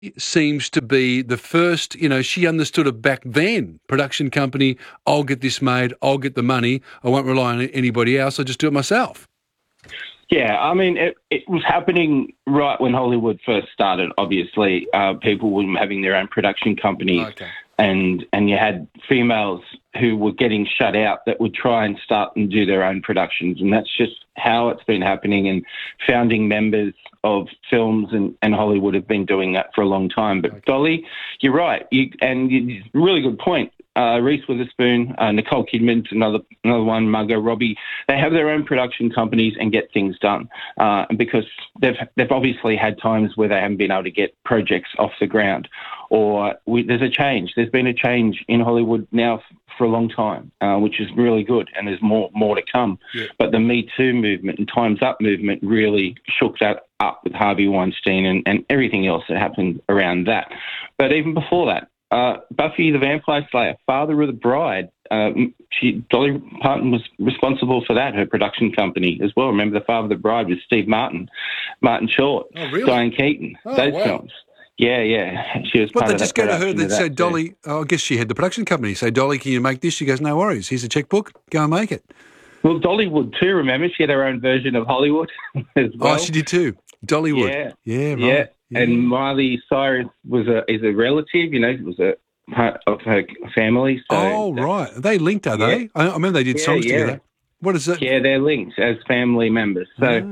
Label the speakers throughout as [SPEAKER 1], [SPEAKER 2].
[SPEAKER 1] seems to be the first, she understood it back then. Production company, I'll get this made, I'll get the money, I won't rely on anybody else, I'll just do it myself.
[SPEAKER 2] Yeah, I mean, it was happening right when Hollywood first started, obviously. People were having their own production companies.
[SPEAKER 1] Okay.
[SPEAKER 2] And you had females who were getting shut out that would try and start and do their own productions. And that's just how it's been happening. And founding members of films and Hollywood have been doing that for a long time. But Dolly, you're right. Really good point. Reese Witherspoon, Nicole Kidman's another one, Margot Robbie. They have their own production companies and get things done because they've obviously had times where they haven't been able to get projects off the ground, or there's a change. There's been a change in Hollywood now for a long time, which is really good, and there's more to come. Yeah. But the Me Too movement and Time's Up movement really shook that up with Harvey Weinstein and everything else that happened around that. But even before that, Buffy the Vampire Slayer, Father of the Bride, Dolly Parton was responsible for that, her production company as well. Remember, the Father of the Bride was Steve Martin Short, Diane Keaton, those films. Yeah. She was part of that. But they just go to her and say, Dolly,
[SPEAKER 1] I guess she had the production company. Say, Dolly, can you make this? She goes, no worries. Here's a checkbook. Go and make it.
[SPEAKER 2] Well, Dolly would too, remember? She had her own version of Hollywood as well.
[SPEAKER 1] Oh, she did too. Dollywood. Yeah, right.
[SPEAKER 2] Yeah. And Miley Cyrus is a relative, was a part of her family. So
[SPEAKER 1] right. Are they linked, are they? I remember they did songs together. What is it?
[SPEAKER 2] Yeah, they're linked as family members. So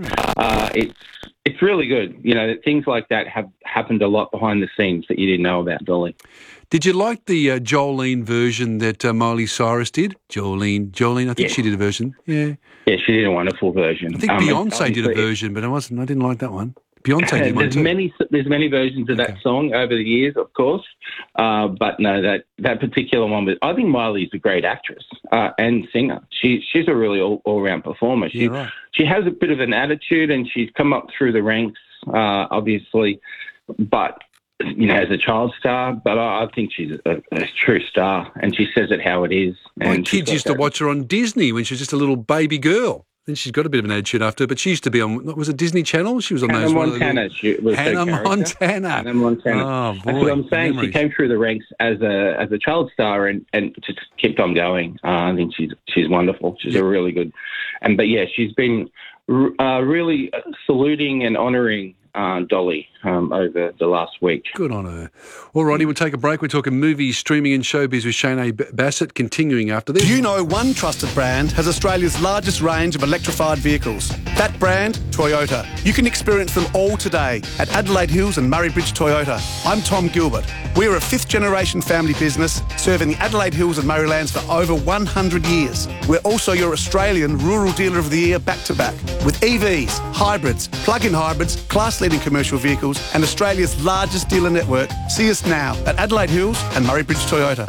[SPEAKER 2] it's really good. Things like that have happened a lot behind the scenes that you didn't know about, Dolly.
[SPEAKER 1] Did you like the Jolene version that Miley Cyrus did? Jolene, I think she did a version. Yeah.
[SPEAKER 2] Yeah, she did a wonderful version.
[SPEAKER 1] I think Beyonce did a version, but I didn't like that one. Beyonce did one too.
[SPEAKER 2] There's many versions of that song over the years, of course, but no, that particular one. I think Miley's a great actress and singer. She's a really all-round performer. She has a bit of an attitude, and she's come up through the ranks, obviously, but as a child star. But I think she's a true star, and she says it how it is.
[SPEAKER 1] My kids used to watch her on Disney when she was just a little baby girl. Then she's got a bit of an attitude after, but she used to be on, was it Disney Channel? She was on
[SPEAKER 2] Hannah Montana.
[SPEAKER 1] Hannah Montana.
[SPEAKER 2] Oh, boy. That's what I'm saying. Memories. She came through the ranks as a child star and just kept on going. I think she's wonderful. She's a really good. She's been really saluting and honouring Dolly over the last week.
[SPEAKER 1] Good on her. All righty, we'll take a break. We're talking movies, streaming and showbiz with Shane A. Bassett, continuing after this.
[SPEAKER 3] You know one trusted brand has Australia's largest range of electrified vehicles. That brand, Toyota. You can experience them all today at Adelaide Hills and Murray Bridge Toyota. I'm Tom Gilbert. We're a fifth-generation family business serving the Adelaide Hills and Murraylands for over 100 years. We're also your Australian Rural Dealer of the Year back-to-back with EVs, hybrids, plug-in hybrids, class-leading commercial vehicles and Australia's largest dealer network. See us now at Adelaide Hills and Murray Bridge Toyota.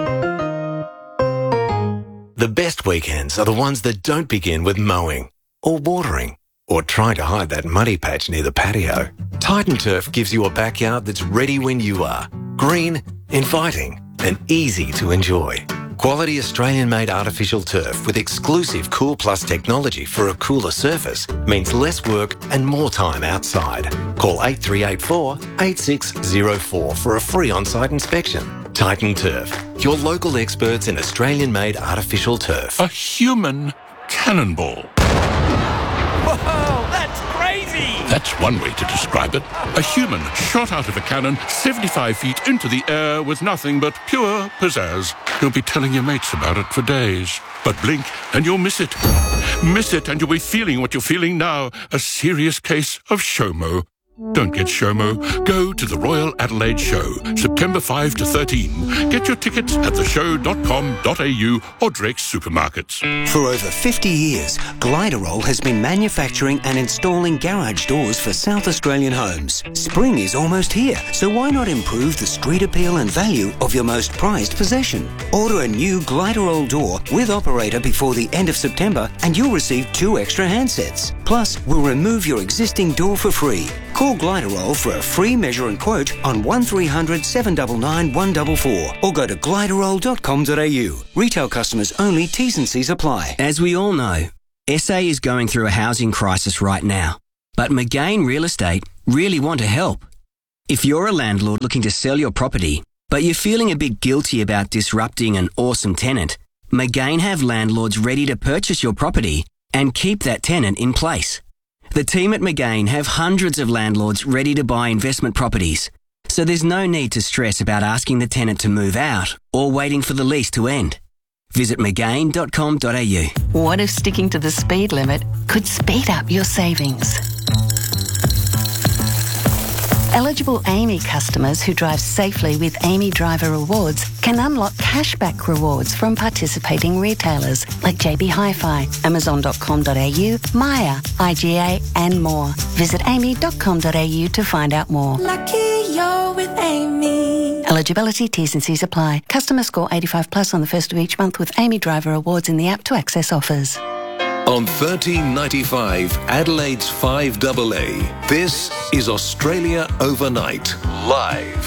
[SPEAKER 4] The best weekends are the ones that don't begin with mowing or watering or trying to hide that muddy patch near the patio. Titan Turf gives you a backyard that's ready when you are. Green, inviting and easy to enjoy. Quality Australian-made artificial turf with exclusive Cool Plus technology for a cooler surface means less work and more time outside. Call 8384 8604 for a free on-site inspection. Titan Turf, your local experts in Australian-made artificial turf.
[SPEAKER 5] A human cannonball.
[SPEAKER 6] Whoa, that's crazy!
[SPEAKER 5] That's one way to describe it. A human shot out of a cannon 75 feet into the air with nothing but pure pizzazz. You'll be telling your mates about it for days. But blink and you'll miss it. Miss it and you'll be feeling what you're feeling now. A serious case of SHOMO. Don't get SHOMO. Go to the Royal Adelaide Show, September 5 to 13. Get your tickets at theshow.com.au or Drake's supermarkets.
[SPEAKER 7] For over 50 years, Gliderol has been manufacturing and installing garage doors for South Australian homes. Spring is almost here, so why not improve the street appeal and value of your most prized possession? Order a new Gliderol door with operator before the end of September and you'll receive 2 extra handsets. Plus, we'll remove your existing door for free. Call Gliderol for a free measure and quote on 1300 799 144 or go to gliderol.com.au. Retail customers only, T's and C's apply.
[SPEAKER 8] As we all know, SA is going through a housing crisis right now, but McGain Real Estate really want to help. If you're a landlord looking to sell your property, but you're feeling a bit guilty about disrupting an awesome tenant, McGain have landlords ready to purchase your property and keep that tenant in place. The team at McGain have hundreds of landlords ready to buy investment properties, so there's no need to stress about asking the tenant to move out or waiting for the lease to end. Visit mcgain.com.au.
[SPEAKER 9] What if sticking to the speed limit could speed up your savings? Eligible AAMI customers who drive safely with AAMI Driver Rewards can unlock cashback rewards from participating retailers like JB Hi-Fi, Amazon.com.au, Maya, IGA and more. Visit aami.com.au to find out more.
[SPEAKER 10] Lucky you're with AAMI.
[SPEAKER 9] Eligibility, T's and C's apply. Customer score 85 plus on the 1st of each month with AAMI Driver Rewards in the app to access offers.
[SPEAKER 11] On 1395 Adelaide's 5AA, this is Australia Overnight, live.